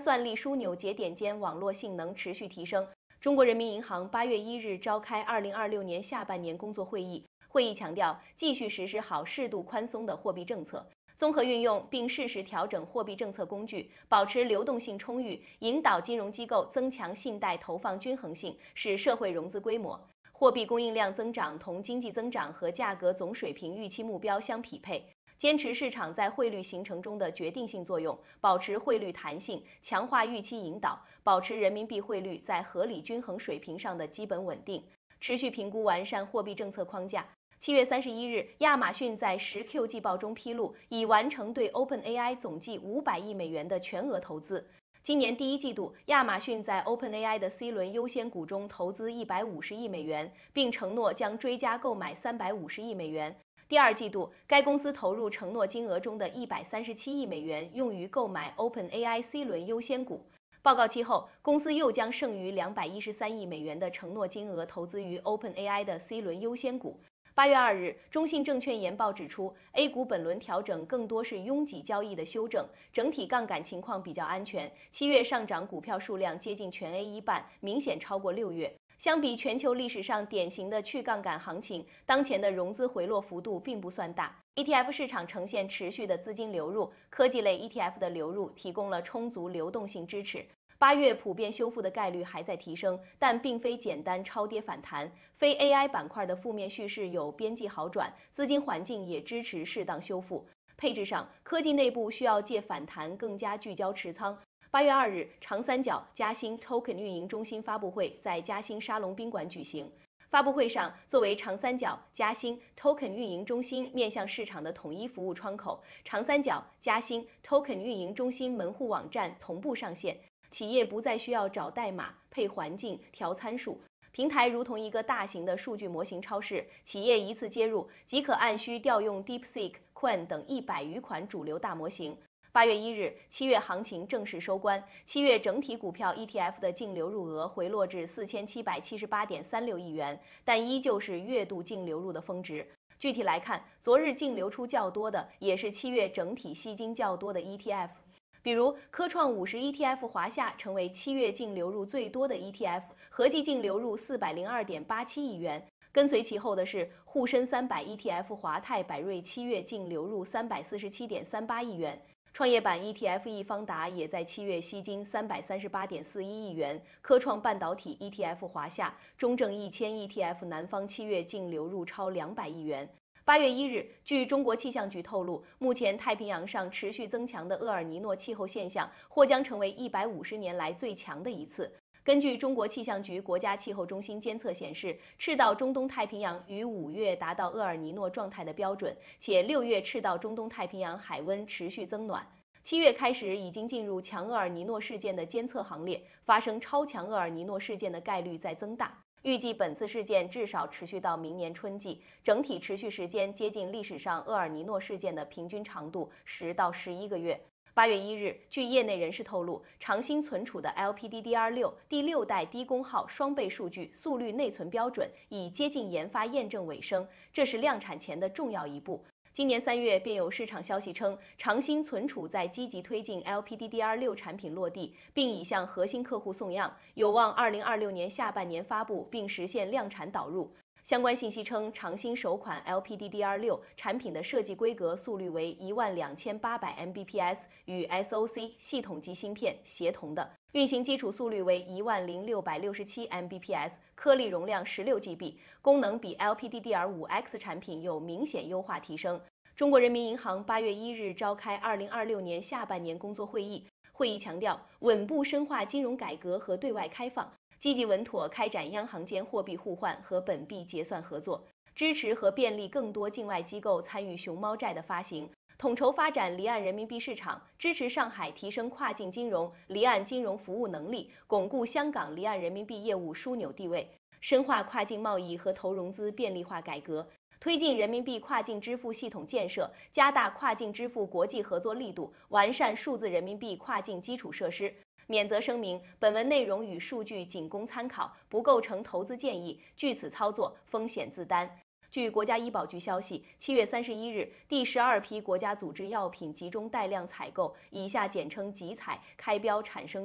算力枢纽节点间网络性能持续提升。中国人民银行8月1日召开2026年下半年工作会议，会议强调继续实施好适度宽松的货币政策，综合运用并适时调整货币政策工具，保持流动性充裕，引导金融机构增强信贷投放均衡性，使社会融资规模、货币供应量增长同经济增长和价格总水平预期目标相匹配。坚持市场在汇率形成中的决定性作用，保持汇率弹性，强化预期引导，保持人民币汇率在合理均衡水平上的基本稳定，持续评估完善货币政策框架。7月31日，亚马逊在10Q 季报中披露，已完成对 OpenAI 总计500亿美元的全额投资。今年第一季度，亚马逊在 OpenAI 的 C 轮优先股中投资150亿美元，并承诺将追加购买350亿美元。第二季度，该公司投入承诺金额中的137亿美元，用于购买 OpenAI C 轮优先股。报告期后，公司又将剩余213亿美元的承诺金额投资于 OpenAI 的 C 轮优先股。8月2日，中信证券研报指出 ，A 股本轮调整更多是拥挤交易的修正，整体杠杆情况比较安全。7月上涨股票数量接近全 A 一半，明显超过6月。相比全球历史上典型的去杠杆行情，当前的融资回落幅度并不算大。ETF 市场呈现持续的资金流入，科技类 ETF 的流入提供了充足流动性支持。8月普遍修复的概率还在提升，但并非简单超跌反弹。非 AI 板块的负面叙事有边际好转，资金环境也支持适当修复。配置上，科技内部需要借反弹更加聚焦持仓。8月2日，长三角嘉兴 Token 运营中心发布会在嘉兴沙龙宾馆举行。发布会上，作为长三角嘉兴 Token 运营中心面向市场的统一服务窗口，长三角嘉兴 Token 运营中心门户网站同步上线，企业不再需要找代码、配环境、调参数。平台如同一个大型的数据模型超市，企业一次接入即可按需调用 DeepSeek、Qwen 等100余款主流大模型。8月1日，7月行情正式收官。7月整体股票 ETF 的净流入额回落至4778.36亿元，但依旧是月度净流入的峰值。具体来看，昨日净流出较多的，也是7月整体吸金较多的 ETF。比如，科创50 ETF 华夏成为7月净流入最多的 ETF， 合计净流入402.87亿元。跟随其后的是沪深300 ETF 华泰柏瑞7月净流入347.38亿元。创业板 ETF 易方达也在7月吸金338.41亿元，科创半导体 ETF 华夏、中证1000 ETF 南方7月净流入超200亿元。8月1日，据中国气象局透露，目前太平洋上持续增强的厄尔尼诺气候现象或将成为150年来最强的一次。根据中国气象局国家气候中心监测显示，赤道中东太平洋于5月达到厄尔尼诺状态的标准，且6月赤道中东太平洋海温持续增暖。7月开始已经进入强厄尔尼诺事件的监测行列，发生超强厄尔尼诺事件的概率在增大。预计本次事件至少持续到明年春季，整体持续时间接近历史上厄尔尼诺事件的平均长度10到11个月。8月1日，据业内人士透露，长兴存储的 LPDDR6 第6代低功耗双倍数据速率内存标准已接近研发验证尾声，这是量产前的重要一步。今年3月便有市场消息称，长兴存储在积极推进 LPDDR6 产品落地，并已向核心客户送样，有望2026年下半年发布并实现量产导入。相关信息称，长兴首款 LPDDR6 产品的设计规格速率为12800 Mbps， 与 SoC 系统级芯片协同的，运行基础速率为10667 Mbps， 颗粒容量16GB， 功能比 LPDDR5X 产品有明显优化提升。中国人民银行8月1日召开2026年下半年工作会议，会议强调稳步深化金融改革和对外开放，积极稳妥开展央行间货币互换和本币结算合作，支持和便利更多境外机构参与熊猫债的发行，统筹发展离岸人民币市场，支持上海提升跨境金融、离岸金融服务能力，巩固香港离岸人民币业务枢纽地位，深化跨境贸易和投融资便利化改革，推进人民币跨境支付系统建设，加大跨境支付国际合作力度，完善数字人民币跨境基础设施。免责声明：本文内容与数据仅供参考，不构成投资建议，据此操作风险自担。 据国家医保局消息，7月31日，第12批国家组织药品集中带量采购（以下简称集采）开标产生